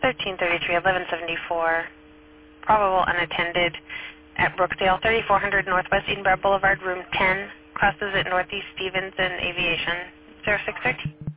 1333, 1174, probable unattended at Brookdale, 3400 Northwest Edinburgh Boulevard, room 10, crosses at Northeast Stevens and Aviation, 0613.